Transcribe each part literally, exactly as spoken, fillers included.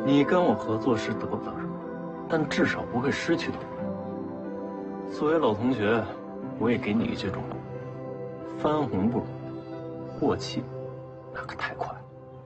你跟我合作是得不到什么，但至少不会失去的。作为老同学，我也给你一句忠告：翻红不容易，过气那可太快。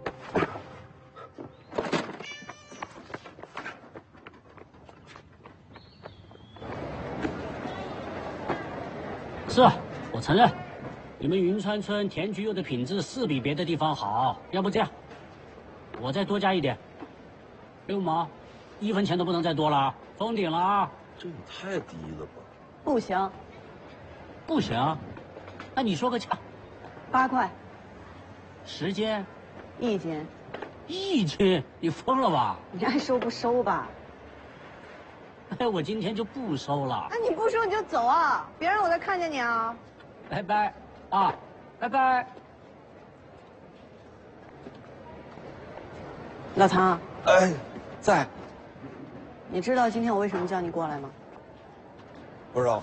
是，我承认，你们云川村甜菊柚的品质是比别的地方好。要不这样，我再多加一点，六毛，一分钱都不能再多了，封顶了啊！ 这也太低了吧？ 不行， 不行，那你说个价。 八块， 时间， 一斤， 一斤，你疯了吧？ 你爱收不收吧？ 哎，我今天就不收了。 那你不收你就走啊，别让我再看见你啊！ 拜拜啊，拜拜。 老唐， 哎，在。 你知道今天我为什么叫你过来吗？ 不知道。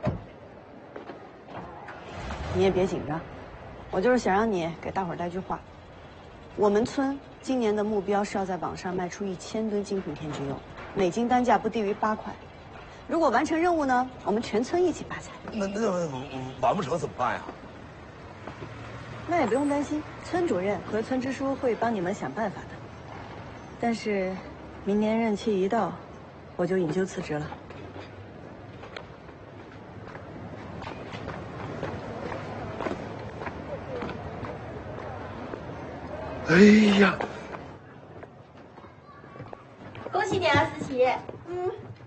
你也别紧张，我就是想让你给大伙儿带句话。我们村今年的目标是要在网上卖出一千吨精品甜菊柚。 每斤单价不低于八块，如果完成任务呢，我们全村一起发财。 那那完不成怎么办呀？ 那也不用担心，村主任和村支书会帮你们想办法的。但是，明年任期一到，我就引咎辞职了。 哎呀！ 恭喜你啊，思琪！嗯，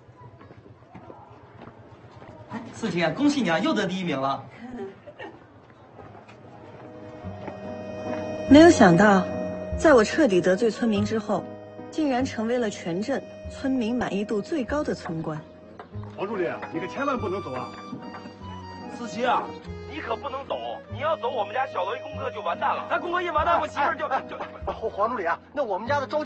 哎，思琪啊，恭喜你啊，又得第一名了。 没有想到，在我彻底得罪村民之后，竟然成为了全镇村民满意度最高的村官。 王助理，你可千万不能走啊！ 思琪啊，你可不能走，你要走，我们家小楼一功课就完蛋了。他功课一完蛋，我媳妇就就。 黄黄助理啊，那我们家的周。